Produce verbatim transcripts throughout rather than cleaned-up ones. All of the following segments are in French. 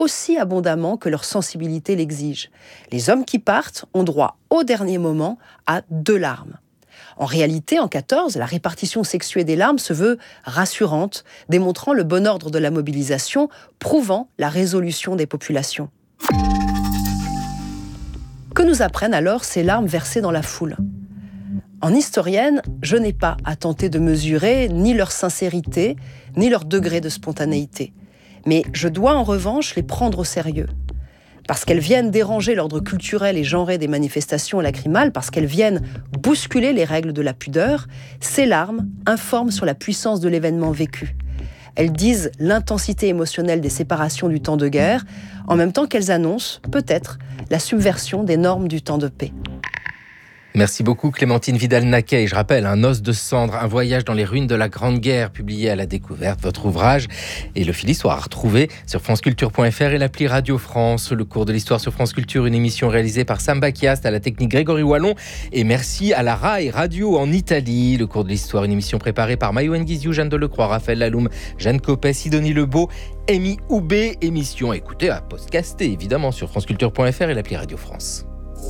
aussi abondamment que leur sensibilité l'exige. Les hommes qui partent ont droit au dernier moment à deux larmes. En réalité, en quatorze, la répartition sexuée des larmes se veut rassurante, démontrant le bon ordre de la mobilisation, prouvant la résolution des populations. Que nous apprennent alors ces larmes versées dans la foule ? En historienne, je n'ai pas à tenter de mesurer ni leur sincérité, ni leur degré de spontanéité. Mais je dois en revanche les prendre au sérieux. Parce qu'elles viennent déranger l'ordre culturel et genré des manifestations lacrymales, parce qu'elles viennent bousculer les règles de la pudeur, ces larmes informent sur la puissance de l'événement vécu. Elles disent l'intensité émotionnelle des séparations du temps de guerre, en même temps qu'elles annoncent, peut-être, la subversion des normes du temps de paix. Merci beaucoup Clémentine Vidal-Naquet. Je rappelle, Un os de cendre, un voyage dans les ruines de la Grande Guerre, publié à La Découverte, votre ouvrage. Et le fil d'histoire à retrouver sur franceculture point f r et l'appli Radio France. Le cours de l'histoire sur France Culture, une émission réalisée par Sam Bakiast, à la technique Grégory Wallon. Et merci à la Rai Radio en Italie. Le cours de l'histoire, une émission préparée par Maïo Nguizio, Jeanne Delecroix, Raphaël Laloum, Jeanne Copet, Sidonie Lebeau, Amy Houbé. Émission à écouter, à podcaster évidemment sur franceculture point f r et l'appli Radio France.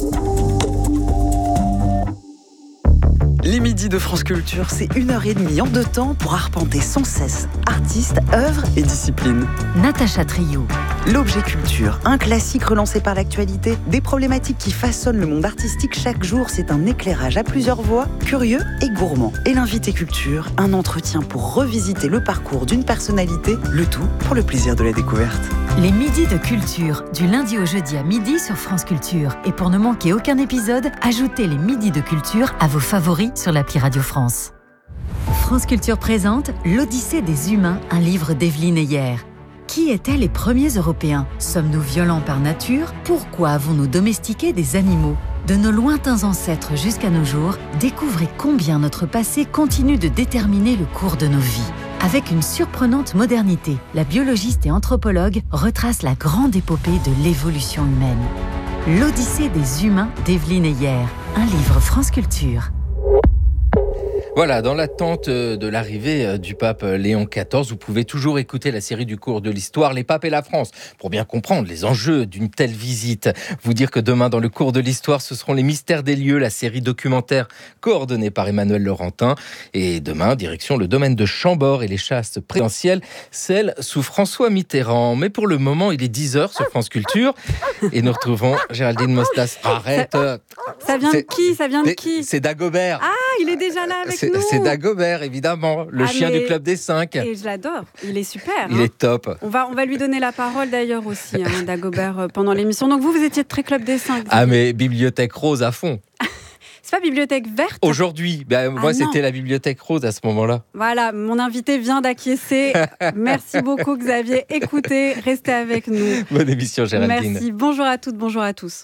Les midis de France Culture, c'est une heure et demie en deux temps pour arpenter sans cesse artistes, œuvres et disciplines. Natacha Trio. L'objet culture, un classique relancé par l'actualité, des problématiques qui façonnent le monde artistique chaque jour, c'est un éclairage à plusieurs voix, curieux et gourmand. Et l'invité culture, un entretien pour revisiter le parcours d'une personnalité, le tout pour le plaisir de la découverte. Les midis de culture, du lundi au jeudi à midi sur France Culture. Et pour ne manquer aucun épisode, ajoutez les midis de culture à vos favoris sur l'appli Radio France. France Culture présente L'Odyssée des humains, un livre d'Evelyne Heyer. Qui étaient les premiers Européens ? Sommes-nous violents par nature ? Pourquoi avons-nous domestiqué des animaux ? De nos lointains ancêtres jusqu'à nos jours, découvrez combien notre passé continue de déterminer le cours de nos vies. Avec une surprenante modernité, la biologiste et anthropologue retrace la grande épopée de l'évolution humaine. L'Odyssée des humains d'Evelyne Heyer, un livre France Culture. Voilà, dans l'attente de l'arrivée du pape Léon quatorze, vous pouvez toujours écouter la série du cours de l'histoire, Les papes et la France, pour bien comprendre les enjeux d'une telle visite. Vous dire que demain, dans le cours de l'histoire, ce seront les mystères des lieux, la série documentaire coordonnée par Emmanuel Laurentin. Et demain, direction le domaine de Chambord et les chasses présidentielles, celle sous François Mitterrand. Mais pour le moment, il est dix heures sur France Culture et nous retrouvons Géraldine Mostas. Arrête. Ça, ça vient de qui Ça vient de qui C'est Dagobert. Ah, il est déjà là avec c'est, nous. C'est Dagobert, évidemment, le ah, chien du Club des Cinq. Et je l'adore, il est super. Il hein. est top. On va, on va lui donner la parole d'ailleurs aussi, hein, Dagobert, pendant l'émission. Donc vous, vous étiez très Club des Cinq. Ah mais Bibliothèque Rose à fond. C'est pas Bibliothèque Verte ? Aujourd'hui, ben, moi ah, c'était la Bibliothèque Rose à ce moment-là. Voilà, mon invité vient d'acquiescer. Merci beaucoup Xavier. Écoutez, restez avec nous. Bonne émission Géraldine. Merci, bonjour à toutes, bonjour à tous.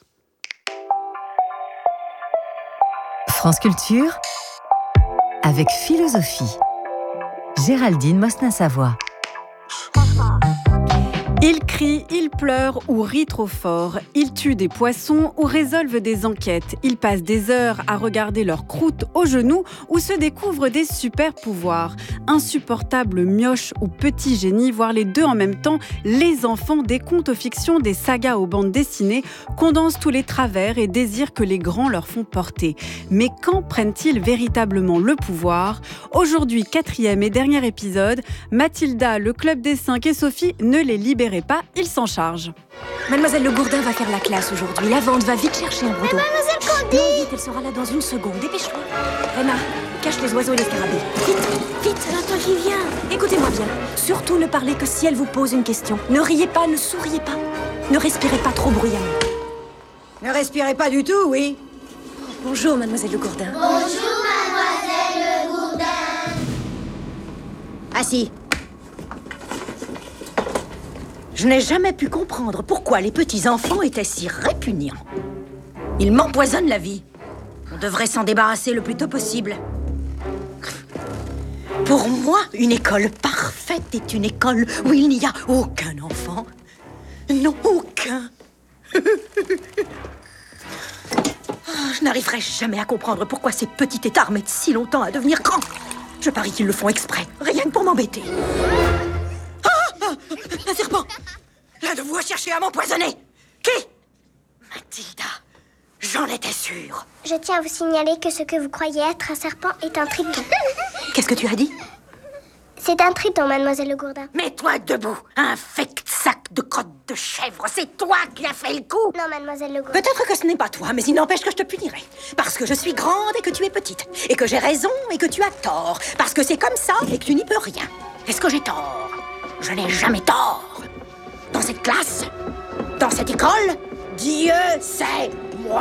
France Culture avec philosophie. Géraldine Mosna-Savoie. Ils crient, ils pleurent ou rient trop fort. Ils tuent des poissons ou résolvent des enquêtes. Ils passent des heures à regarder leur croûte aux genoux ou se découvrent des super pouvoirs. Insupportables mioches ou petits génies, voire les deux en même temps, les enfants des contes aux fictions, des sagas aux bandes dessinées, condensent tous les travers et désirent que les grands leur font porter. Mais quand prennent-ils véritablement le pouvoir ? Aujourd'hui, quatrième et dernier épisode, Mathilda, le Club des Cinq et Sophie ne les libèrent pas, il s'en charge. Mademoiselle Le Gourdin va faire la classe aujourd'hui. La vente va vite chercher un bouton. Mais Mademoiselle Candy ! Non, vite, elle sera là dans une seconde. Dépêche-toi. Réna, cache les oiseaux et les scarabées. Vite, vite. J'entends qui vient. Écoutez-moi bien. Surtout ne parlez que si elle vous pose une question. Ne riez pas, ne souriez pas. Ne respirez pas trop bruyamment. Ne respirez pas du tout, oui. Bonjour, Mademoiselle Le Gourdin. Bonjour, Mademoiselle Le Gourdin. Assis. Je n'ai jamais pu comprendre pourquoi les petits-enfants étaient si répugnants. Ils m'empoisonnent la vie. On devrait s'en débarrasser le plus tôt possible. Pour moi, une école parfaite est une école où il n'y a aucun enfant. Non, aucun. Oh, je n'arriverai jamais à comprendre pourquoi ces petits têtards mettent si longtemps à devenir grands. Je parie qu'ils le font exprès, rien que pour m'embêter. Ah, ah, un serpent! L'un de vous a cherché à m'empoisonner. Qui? Mathilda, j'en étais sûre. Je tiens à vous signaler que ce que vous croyez être un serpent est un triton. Qu'est-ce que tu as dit? C'est un triton, mademoiselle Le Gourdin. Mets-toi debout, infect sac de crotte de chèvre. C'est toi qui as fait le coup. Non, mademoiselle Le Gourdin. Peut-être que ce n'est pas toi, mais il n'empêche que je te punirai. Parce que je suis grande et que tu es petite. Et que j'ai raison et que tu as tort. Parce que c'est comme ça et que tu n'y peux rien. Est-ce que j'ai tort? Je n'ai jamais tort. Dans cette classe, dans cette école, Dieu c'est moi.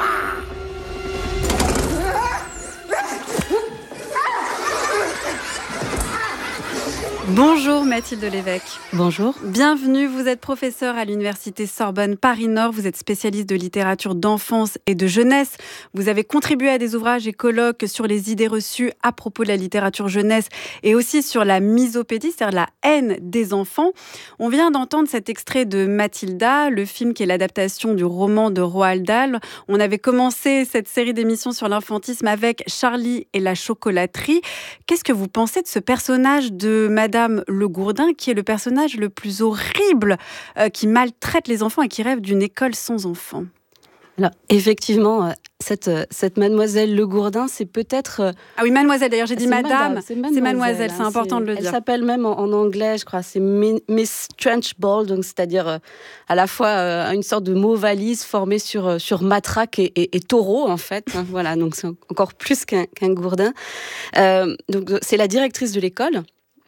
Bonjour Mathilde Lévesque. Bonjour. Bienvenue, vous êtes professeure à l'université Sorbonne Paris-Nord, vous êtes spécialiste de littérature d'enfance et de jeunesse. Vous avez contribué à des ouvrages et colloques sur les idées reçues à propos de la littérature jeunesse et aussi sur la misopédie, c'est-à-dire la haine des enfants. On vient d'entendre cet extrait de Mathilda, le film qui est l'adaptation du roman de Roald Dahl. On avait commencé cette série d'émissions sur l'infantisme avec Charlie et la chocolaterie. Qu'est-ce que vous pensez de ce personnage de Madame Le Gourdin, qui est le personnage le plus horrible, euh, qui maltraite les enfants et qui rêve d'une école sans enfants? Alors, effectivement, cette, cette mademoiselle Le Gourdin, c'est peut-être... Ah oui, mademoiselle, d'ailleurs, j'ai dit madame, madame, c'est mademoiselle, c'est, mademoiselle, c'est hein, important c'est, de le dire. Elle s'appelle même en, en anglais, je crois, c'est Miss Trunchbull, donc c'est-à-dire euh, à la fois euh, une sorte de mot valise formé sur, euh, sur matraque et, et, et taureau, en fait. Hein, voilà, donc c'est encore plus qu'un, qu'un Gourdin. Euh, donc, c'est la directrice de l'école.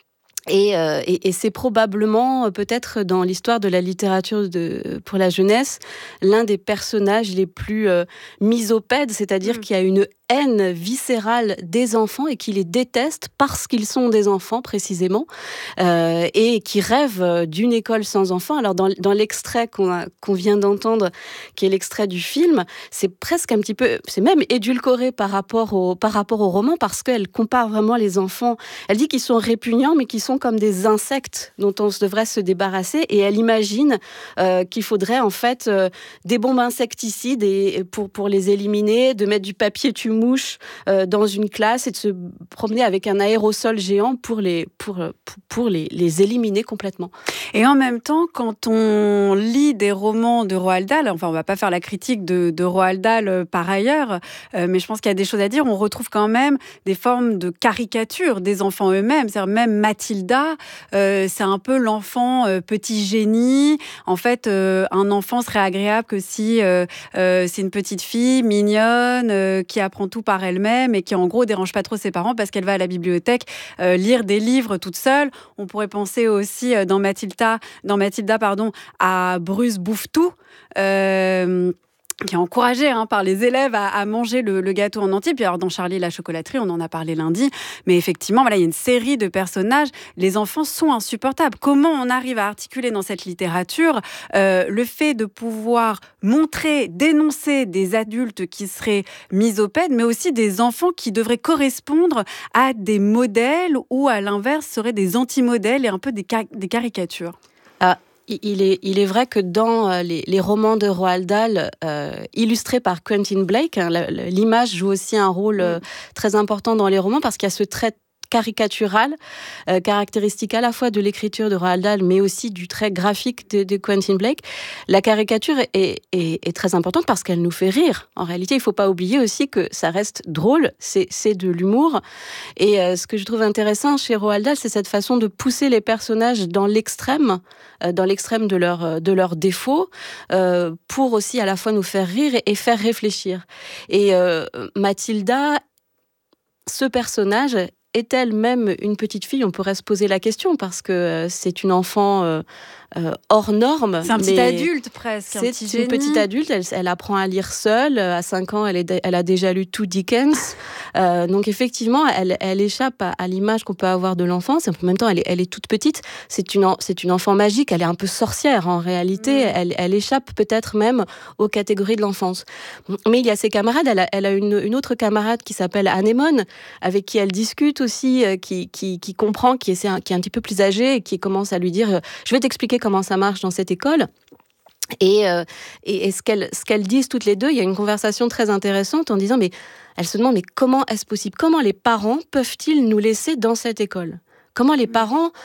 Et, euh, et, et c'est probablement, euh, peut-être dans l'histoire de la littérature de, pour la jeunesse, l'un des personnages les plus euh, misopèdes, c'est-à-dire mmh. qu'il y a une haine viscérale des enfants et qui les déteste parce qu'ils sont des enfants, précisément, euh, et qui rêvent d'une école sans enfants. Alors, dans, dans l'extrait qu'on, a, qu'on vient d'entendre, qui est l'extrait du film, c'est presque un petit peu, c'est même édulcoré par rapport au, par rapport au roman, parce qu'elle compare vraiment les enfants. Elle dit qu'ils sont répugnants, mais qu'ils sont comme des insectes dont on devrait se débarrasser, et elle imagine euh, qu'il faudrait en fait euh, des bombes insecticides et, et pour, pour les éliminer, de mettre du papier tue mouche euh, dans une classe et de se promener avec un aérosol géant pour les, pour, pour, pour les, les éliminer complètement. Et en même temps, quand on lit des romans de Roald Dahl, enfin on ne va pas faire la critique de, de Roald Dahl euh, par ailleurs, euh, mais je pense qu'il y a des choses à dire, on retrouve quand même des formes de caricature des enfants eux-mêmes, c'est-à-dire même Mathilda, euh, c'est un peu l'enfant euh, petit génie. En fait, euh, un enfant serait agréable que si euh, euh, c'est une petite fille mignonne euh, qui apprend tout par elle-même et qui en gros dérange pas trop ses parents parce qu'elle va à la bibliothèque euh, lire des livres toute seule. On pourrait penser aussi euh, dans Mathilda, dans Mathilda pardon, à Bruce Bouffe-Tout. Euh, qui est encouragé hein, par les élèves à, à manger le, le gâteau en entier. Puis alors dans Charlie et la chocolaterie, on en a parlé lundi, mais effectivement, voilà, il y a une série de personnages. Les enfants sont insupportables. Comment on arrive à articuler dans cette littérature euh, le fait de pouvoir montrer, dénoncer des adultes qui seraient misopèdes, mais aussi des enfants qui devraient correspondre à des modèles ou à l'inverse seraient des anti-modèles et un peu des, car- des caricatures? Ah. Il est, il est vrai que dans les, les romans de Roald Dahl, euh, illustrés par Quentin Blake, hein, l'image joue aussi un rôle euh, très important dans les romans parce qu'il y a ce trait caricatural, euh, caractéristique à la fois de l'écriture de Roald Dahl, mais aussi du trait graphique de, de Quentin Blake. La caricature est, est, est très importante parce qu'elle nous fait rire. En réalité, il ne faut pas oublier aussi que ça reste drôle, c'est, c'est de l'humour. Et euh, ce que je trouve intéressant chez Roald Dahl, c'est cette façon de pousser les personnages dans l'extrême, euh, dans l'extrême de leurs de leurs défauts, euh, pour aussi à la fois nous faire rire et, et faire réfléchir. Et euh, Mathilda, ce personnage est elle-même une petite fille? On pourrait se poser la question parce que euh, c'est une enfant euh, euh, hors norme. C'est un petit adulte presque. C'est un petit une génie. petite adulte. Elle, elle apprend à lire seule. À cinq ans, elle, est, elle a déjà lu tout Dickens. Euh, donc effectivement, elle, elle échappe à, à l'image qu'on peut avoir de l'enfance. En même temps, elle est, elle est toute petite. C'est une, c'est une enfant magique. Elle est un peu sorcière en réalité. Mmh. Elle, elle échappe peut-être même aux catégories de l'enfance. Mais il y a ses camarades. Elle a, elle a une, une autre camarade qui s'appelle Anémone, avec qui elle discute aussi, euh, qui, qui, qui comprend, qui est, qui est un petit peu plus âgée et qui commence à lui dire euh, « Je vais t'expliquer comment ça marche dans cette école ». Et, euh, et, et ce, qu'elles, ce qu'elles disent toutes les deux, il y a une conversation très intéressante en disant, mais elles se demandent, mais comment est-ce possible? Comment les parents peuvent-ils nous laisser dans cette école? Comment les parents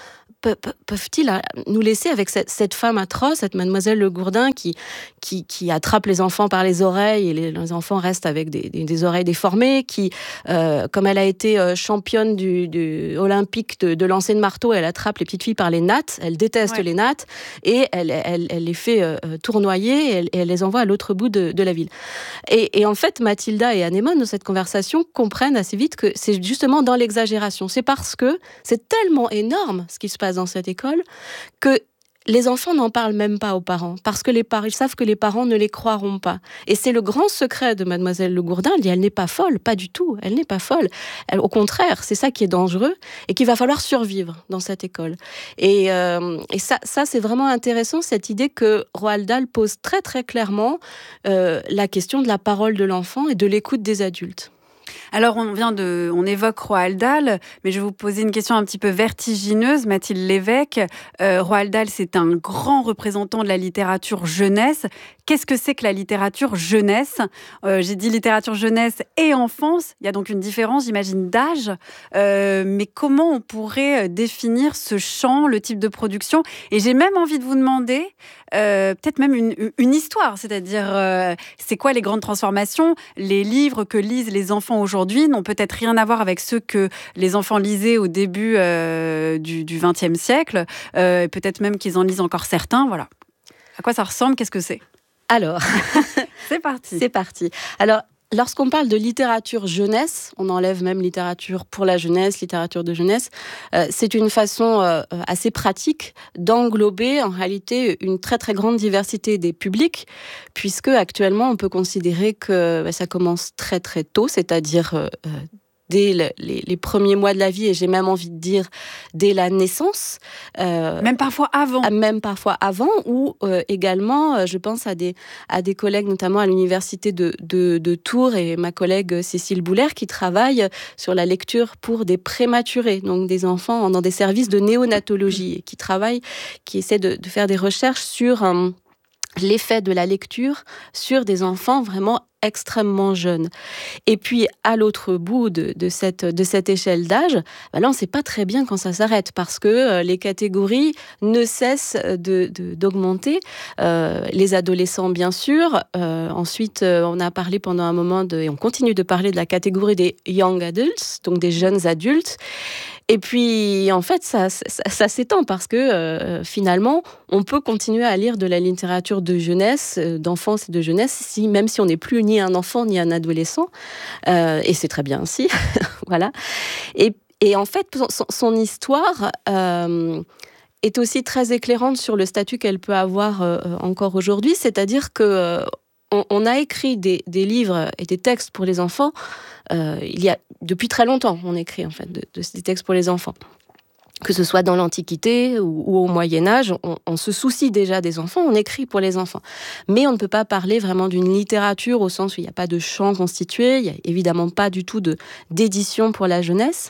pe- pe- peuvent-ils nous laisser avec cette, cette femme atroce, cette mademoiselle Le Gourdin qui, qui, qui attrape les enfants par les oreilles et les, les enfants restent avec des, des, des oreilles déformées, qui, euh, comme elle a été euh, championne du, du olympique de, de lancer de marteau, elle attrape les petites filles par les nattes, elle déteste ouais. les nattes, et elle, elle, elle les fait euh, tournoyer, et elle, et elle les envoie à l'autre bout de, de la ville. Et, et en fait, Mathilda et Anémone, dans cette conversation, comprennent assez vite que c'est justement dans l'exagération. C'est parce que c'est tellement énorme ce qui se passe dans cette école que les enfants n'en parlent même pas aux parents, parce que les parents, ils savent que les parents ne les croiront pas. Et c'est le grand secret de mademoiselle Le Gourdin. Elle dit, elle n'est pas folle, pas du tout, elle n'est pas folle. Elle, au contraire, c'est ça qui est dangereux et qu'il va falloir survivre dans cette école. Et, euh, et ça, ça, c'est vraiment intéressant, cette idée que Roald Dahl pose très très clairement euh, la question de la parole de l'enfant et de l'écoute des adultes. Alors, on vient de, on évoque Roald Dahl, mais je vais vous poser une question un petit peu vertigineuse, Mathilde Lévesque. Euh, Roald Dahl, c'est un grand représentant de la littérature jeunesse. Qu'est-ce que c'est que la littérature jeunesse ? euh, J'ai dit littérature jeunesse et enfance. Il y a donc une différence, j'imagine, d'âge. Euh, mais comment on pourrait définir ce champ, le type de production ? Et j'ai même envie de vous demander, euh, peut-être même une, une histoire, c'est-à-dire, euh, c'est quoi les grandes transformations ? Les livres que lisent les enfants aujourd'hui n'ont peut-être rien à voir avec ceux que les enfants lisaient au début euh, du, du vingtième siècle. Euh, peut-être même qu'ils en lisent encore certains. Voilà. À quoi ça ressemble ? Qu'est-ce que c'est ? Alors, c'est parti. C'est parti. Alors, lorsqu'on parle de littérature jeunesse, on enlève même littérature pour la jeunesse, littérature de jeunesse, euh, c'est une façon euh, assez pratique d'englober en réalité une très très grande diversité des publics, puisque actuellement on peut considérer que bah, ça commence très très tôt, c'est-à-dire euh, dès le, les, les premiers mois de la vie, et j'ai même envie de dire dès la naissance. Euh, même parfois avant. Même parfois avant, ou euh, également, euh, je pense à des, à des collègues, notamment à l'université de, de, de Tours, et ma collègue Cécile Bouler, qui travaille sur la lecture pour des prématurés, donc des enfants dans des services de néonatologie, et qui travaille, qui essaie de, de faire des recherches sur euh, l'effet de la lecture sur des enfants vraiment extrêmement jeunes. Et puis, à l'autre bout de, de, cette, de cette échelle d'âge, ben là, on ne sait pas très bien quand ça s'arrête, parce que euh, les catégories ne cessent de, de, d'augmenter. Euh, les adolescents, bien sûr. Euh, ensuite, euh, on a parlé pendant un moment, de, et on continue de parler de la catégorie des young adults, donc des jeunes adultes. Et puis, en fait, ça, ça, ça s'étend parce que, euh, finalement, on peut continuer à lire de la littérature de jeunesse, d'enfance et de jeunesse, si, même si on n'est plus ni un enfant ni un adolescent. Euh, et c'est très bien ainsi. Voilà. Et, et en fait, son, son histoire euh, est aussi très éclairante sur le statut qu'elle peut avoir euh, encore aujourd'hui. C'est-à-dire que euh, on, on a écrit des, des livres et des textes pour les enfants. Euh, il y a depuis très longtemps, on écrit en fait de, de ces textes pour les enfants. Que ce soit dans l'Antiquité ou, ou au Moyen-Âge, on, on se soucie déjà des enfants, on écrit pour les enfants. Mais on ne peut pas parler vraiment d'une littérature au sens où il n'y a pas de champ constitué, il n'y a évidemment pas du tout de, d'édition pour la jeunesse.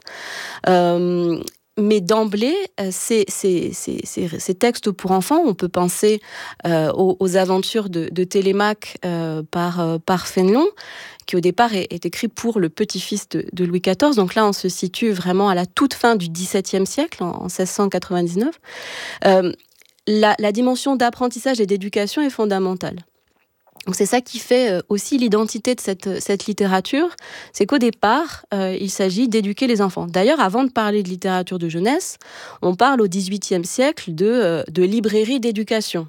Euh, Mais d'emblée, ces, ces, ces, ces, ces textes pour enfants, on peut penser euh, aux, aux aventures de, de Télémaque euh, par, euh, par Fénelon, qui au départ est, est écrit pour le petit-fils de, de Louis quatorze. Donc là, on se situe vraiment à la toute fin du dix-septième siècle, en, en seize cent quatre-vingt-dix-neuf. Euh, la, la dimension d'apprentissage et d'éducation est fondamentale. Donc c'est ça qui fait aussi l'identité de cette, cette littérature, c'est qu'au départ, euh, il s'agit d'éduquer les enfants. D'ailleurs, avant de parler de littérature de jeunesse, on parle au dix-huitième siècle de, euh, de librairie d'éducation.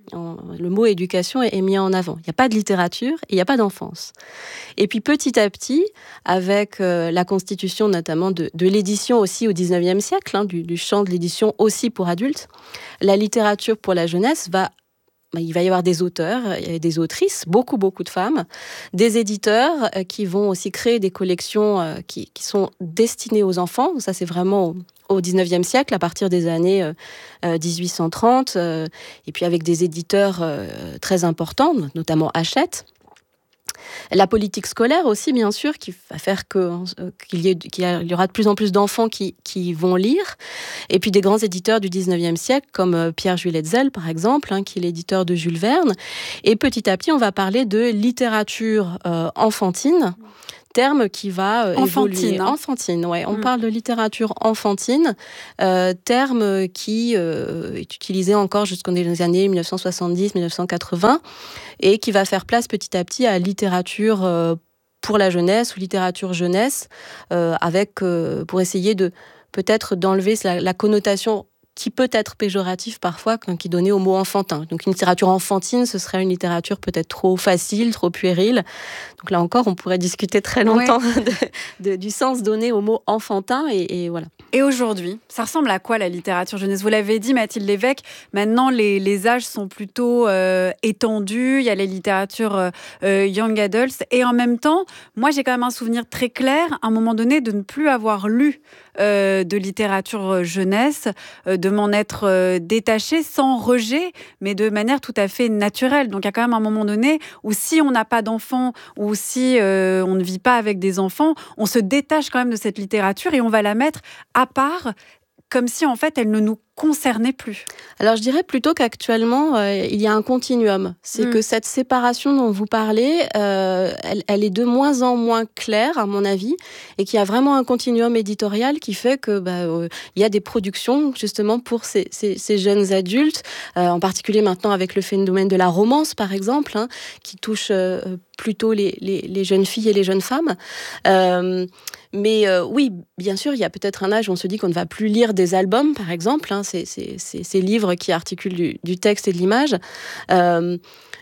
Le mot éducation est mis en avant. Il n'y a pas de littérature et il n'y a pas d'enfance. Et puis petit à petit, avec euh, la constitution notamment de, de l'édition aussi au dix-neuvième siècle, hein, du, du champ de l'édition aussi pour adultes, la littérature pour la jeunesse va il va y avoir des auteurs, des autrices, beaucoup, beaucoup de femmes, des éditeurs qui vont aussi créer des collections qui, qui sont destinées aux enfants. Ça, c'est vraiment au, au dix-neuvième siècle, à partir des années euh, dix-huit cent trente, euh, et puis avec des éditeurs euh, très importants, notamment Hachette. La politique scolaire aussi, bien sûr, qui va faire que, euh, qu'il, y ait, qu'il y aura de plus en plus d'enfants qui, qui vont lire. Et puis des grands éditeurs du dix-neuvième siècle, comme euh, Pierre-Jules Hetzel, par exemple, hein, qui est l'éditeur de Jules Verne. Et petit à petit, on va parler de littérature euh, enfantine, terme qui va euh, enfantine, évoluer. Hein. Enfantine, ouais. On Mm. parle de littérature enfantine, euh, terme qui euh, est utilisé encore jusqu'aux années dix-neuf cent soixante-dix dix-neuf cent quatre-vingts et qui va faire place petit à petit à littérature euh, pour la jeunesse ou littérature jeunesse, euh, avec euh, pour essayer de peut-être d'enlever la, la connotation qui peut être péjorative parfois, qui est donnée au mot enfantin. Donc une littérature enfantine, ce serait une littérature peut-être trop facile, trop puérile. Donc là encore, on pourrait discuter très longtemps ouais. de, de, du sens donné au mot enfantin, et, et voilà. Et aujourd'hui, ça ressemble à quoi la littérature jeunesse ? Vous l'avez dit, Mathilde Lévesque, maintenant les, les âges sont plutôt euh, étendus, il y a les littératures euh, young adults, et en même temps, moi j'ai quand même un souvenir très clair, à un moment donné, de ne plus avoir lu euh, de littérature jeunesse, euh, de m'en être euh, détachée sans rejet, mais de manière tout à fait naturelle. Donc il y a quand même un moment donné où si on n'a pas d'enfants, ou si euh, on ne vit pas avec des enfants, on se détache quand même de cette littérature et on va la mettre à part, comme si en fait elle ne nous concernait plus. Alors je dirais plutôt qu'actuellement euh, il y a un continuum. C'est mmh. que cette séparation dont vous parlez, euh, elle, elle est de moins en moins claire à mon avis, et qu'il y a vraiment un continuum éditorial qui fait que bah, euh, il y a des productions justement pour ces, ces, ces jeunes adultes, euh, en particulier maintenant avec le phénomène de la romance par exemple, hein, qui touche euh, plutôt les, les, les jeunes filles et les jeunes femmes. Euh, mais euh, oui, bien sûr, il y a peut-être un âge où on se dit qu'on ne va plus lire des albums par exemple, hein, Ces, ces, ces livres qui articulent du, du texte et de l'image. Euh,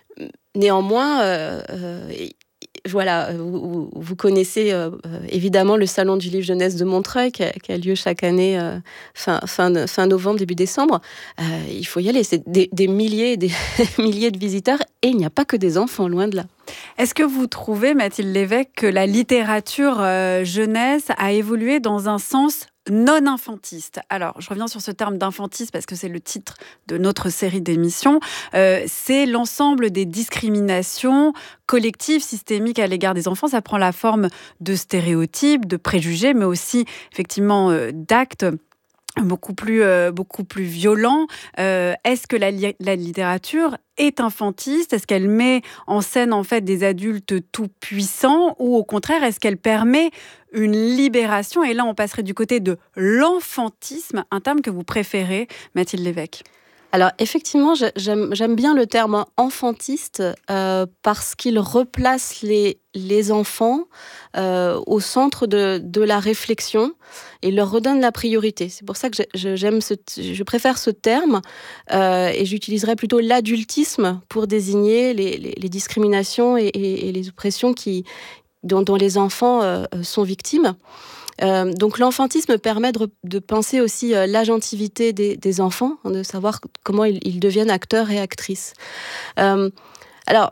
néanmoins, euh, euh, voilà, vous, vous connaissez euh, évidemment le Salon du livre jeunesse de Montreuil qui a, qui a lieu chaque année euh, fin, fin, fin novembre, début décembre. Euh, il faut y aller, c'est des, des milliers et des milliers de visiteurs, et il n'y a pas que des enfants, loin de là. Est-ce que vous trouvez, Mathilde Lévesque, que la littérature euh, jeunesse a évolué dans un sens non-infantiste? Alors, je reviens sur ce terme d'infantiste parce que c'est le titre de notre série d'émissions. Euh, c'est l'ensemble des discriminations collectives, systémiques à l'égard des enfants. Ça prend la forme de stéréotypes, de préjugés, mais aussi, effectivement, euh, d'actes beaucoup plus, euh, beaucoup plus violents. Euh, est-ce que la, li- la littérature est infantiste ? Est-ce qu'elle met en scène en fait des adultes tout puissants, ou au contraire est-ce qu'elle permet une libération ? Et là on passerait du côté de l'enfantisme, un terme que vous préférez, Mathilde Lévesque. Alors effectivement, j'aime, j'aime bien le terme enfantiste euh, parce qu'il replace les, les enfants euh, au centre de, de la réflexion et leur redonne la priorité. C'est pour ça que j'aime ce, je préfère ce terme euh, et j'utiliserais plutôt l'adultisme pour désigner les, les, les discriminations et, et, et les oppressions qui, dont, dont les enfants euh, sont victimes. Euh, donc l'enfantisme permet de, de penser aussi euh, l'agentivité des, des enfants, hein, de savoir comment ils, ils deviennent acteurs et actrices. Euh, alors,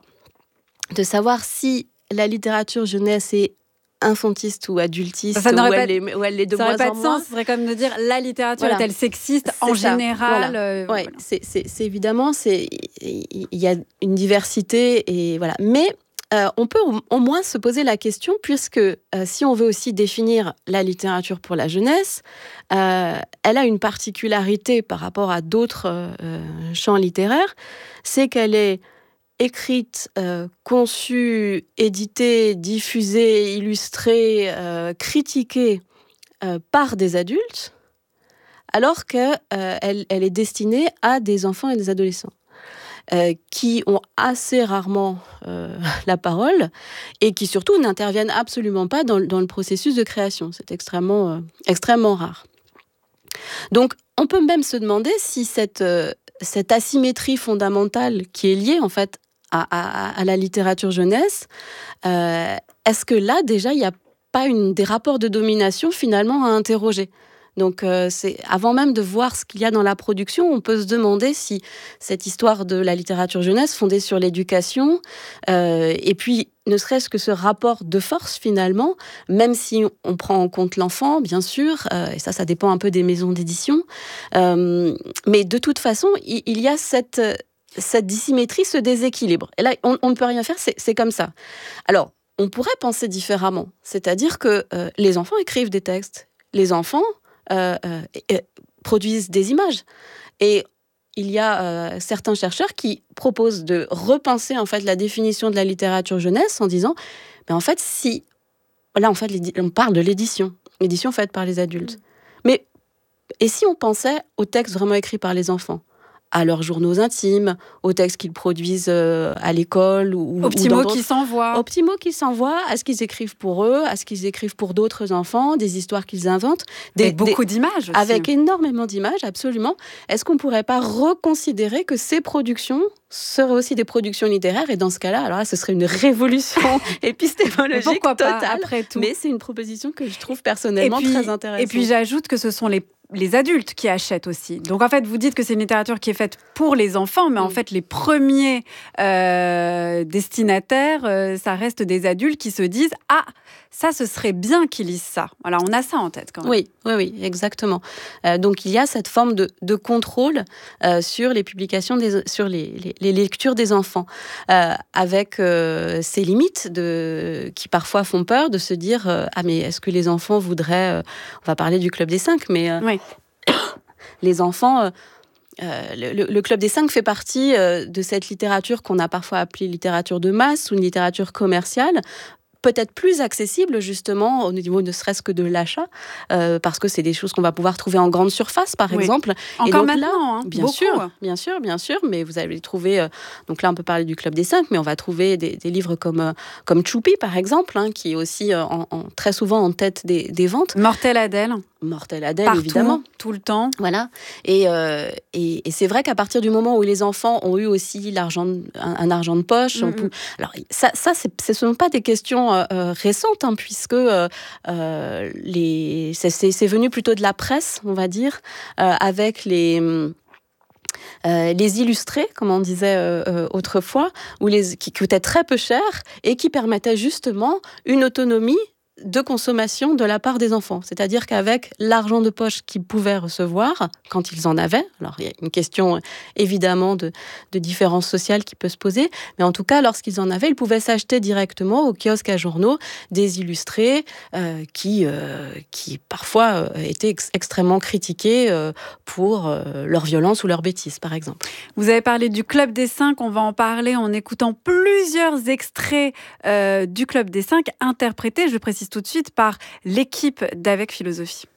de savoir si la littérature jeunesse est infantiste ou adultiste, ça ou, pas, elle est, ou elle est de moins en moins. Ça n'aurait pas de sens, ce serait comme de dire la littérature voilà. est-elle sexiste c'est en ça. général. Voilà. Euh, ouais, voilà. c'est, c'est, c'est évidemment, c'est, il y a une diversité, et voilà. Mais Euh, on peut au, au moins se poser la question, puisque euh, si on veut aussi définir la littérature pour la jeunesse, euh, elle a une particularité par rapport à d'autres euh, champs littéraires, c'est qu'elle est écrite, euh, conçue, éditée, diffusée, illustrée, euh, critiquée euh, par des adultes, alors qu'elle euh, elle est destinée à des enfants et des adolescents. Euh, qui ont assez rarement euh, la parole et qui surtout n'interviennent absolument pas dans, dans le processus de création. C'est extrêmement, euh, extrêmement rare. Donc, on peut même se demander si cette, euh, cette asymétrie fondamentale qui est liée en fait à, à, à la littérature jeunesse, euh, est-ce que là, déjà, il n'y a pas une, des rapports de domination finalement à interroger ? Donc, euh, c'est, avant même de voir ce qu'il y a dans la production, on peut se demander si cette histoire de la littérature jeunesse fondée sur l'éducation, euh, et puis ne serait-ce que ce rapport de force finalement, même si on prend en compte l'enfant, bien sûr, euh, et ça, ça dépend un peu des maisons d'édition, euh, mais de toute façon, il, il y a cette, cette dissymétrie, ce déséquilibre. Et là, on, on ne peut rien faire, c'est, c'est comme ça. Alors, on pourrait penser différemment, c'est-à-dire que euh, les enfants écrivent des textes, les enfants Euh, euh, produisent des images. Et il y a euh, certains chercheurs qui proposent de repenser en fait la définition de la littérature jeunesse en disant, mais en fait, si là, en fait, on parle de l'édition. L'édition faite par les adultes. Mais, et si on pensait aux textes vraiment écrits par les enfants ? À leurs journaux intimes, aux textes qu'ils produisent euh, à l'école ou aux petits mots qu'ils s'envoient, aux petits mots qu'ils s'envoient, à ce qu'ils écrivent pour eux, à ce qu'ils écrivent pour d'autres enfants, des histoires qu'ils inventent, des, avec beaucoup des, d'images aussi. Avec énormément d'images, absolument. Est-ce qu'on pourrait pas reconsidérer que ces productions seraient aussi des productions littéraires, et dans ce cas-là, alors là, ce serait une révolution épistémologique mais pourquoi totale. Pas, après tout. Mais c'est une proposition que je trouve personnellement puis, très intéressante. Et puis j'ajoute que ce sont les les adultes qui achètent aussi. Donc en fait, vous dites que c'est une littérature qui est faite pour les enfants, mais mmh. en fait, les premiers euh, destinataires, euh, ça reste des adultes qui se disent « Ah, ça, ce serait bien qu'ils lisent ça ». Voilà, on a ça en tête quand même. Oui, oui, oui, exactement. Euh, donc il y a cette forme de, de contrôle euh, sur les publications, des, sur les, les, les lectures des enfants, euh, avec euh, ces limites de, qui parfois font peur de se dire euh, « Ah, mais est-ce que les enfants voudraient… Euh, » On va parler du Club des Cinq, mais… Euh, oui. Les enfants, euh, euh, le, le Club des Cinq fait partie euh, de cette littérature qu'on a parfois appelée littérature de masse ou une littérature commerciale, peut-être plus accessible justement au niveau ne serait-ce que de l'achat, euh, parce que c'est des choses qu'on va pouvoir trouver en grande surface par oui. exemple. Encore et donc maintenant, là, hein, bien beaucoup. sûr, bien sûr, bien sûr, mais vous allez trouver, euh, donc là on peut parler du Club des Cinq, mais on va trouver des, des livres comme, euh, comme Choupi par exemple, hein, qui est aussi euh, en, en, très souvent en tête des, des ventes. Mortel Adèle. Mortel Adèle, partout, évidemment. Tout le temps. Voilà. Et, euh, et, et c'est vrai qu'à partir du moment où les enfants ont eu aussi l'argent, un, un argent de poche, mm-hmm. on peut... alors ça, ça c'est, ce ne sont pas des questions euh, récentes, hein, puisque euh, les, c'est, c'est, c'est venu plutôt de la presse, on va dire, euh, avec les... Euh, les illustrés, comme on disait euh, euh, autrefois, ou les, qui coûtaient très peu cher et qui permettaient justement une autonomie de consommation de la part des enfants. C'est-à-dire qu'avec l'argent de poche qu'ils pouvaient recevoir, quand ils en avaient, alors il y a une question évidemment de, de différence sociale qui peut se poser, mais en tout cas, lorsqu'ils en avaient, ils pouvaient s'acheter directement au kiosque à journaux des illustrés euh, qui, euh, qui parfois euh, étaient ex- extrêmement critiqués euh, pour euh, leur violence ou leur bêtise, par exemple. Vous avez parlé du Club des Cinq, on va en parler en écoutant plusieurs extraits euh, du Club des Cinq interprétés, je précise tout de suite, par l'équipe d'Avec Philosophie.